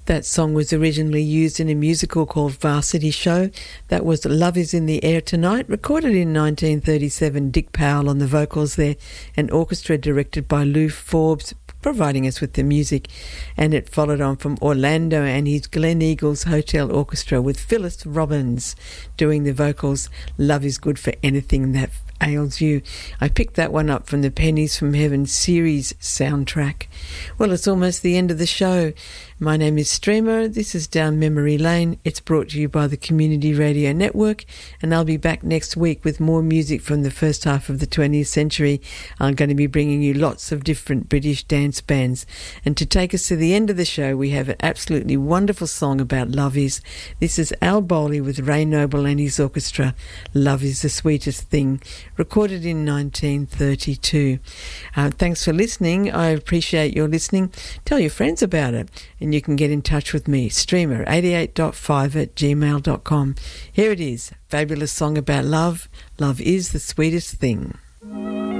That song was originally used in a musical called Varsity Show. That was Love Is in the Air Tonight, recorded in 1937. Dick Powell on the vocals there, an orchestra directed by Lou Forbes, providing us with the music. And it followed on from Orlando and his Glen Eagles Hotel Orchestra with Phyllis Robbins doing the vocals. Love is good for anything that ails you. I picked that one up from the Pennies from Heaven series soundtrack. Well, it's almost the end of the show. My name is Streamer. This is Down Memory Lane. It's brought to you by the Community Radio Network, and I'll be back next week with more music from the first half of the 20th century. I'm going to be bringing you lots of different British dance bands. And to take us to the end of the show, we have an absolutely wonderful song about love is. This is Al Bowley with Ray Noble and his orchestra. Love is the Sweetest Thing, recorded in 1932. Thanks for listening. I appreciate your listening. Tell your friends about it. And you can get in touch with me, streamer88.5@gmail.com. Here it is, fabulous song about love. Love is the sweetest thing.